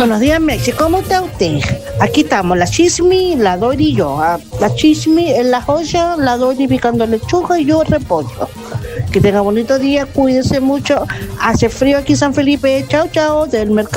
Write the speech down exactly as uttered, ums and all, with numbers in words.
Buenos días, Mexi. ¿Cómo está usted? Aquí estamos, la Chismi, la Dori y yo. Ah, La Chismi en la joya, la Dori picando lechuga y yo repollo. Que tenga bonito día, cuídense mucho. Hace frío aquí en San Felipe. Chao, chao, del mercado.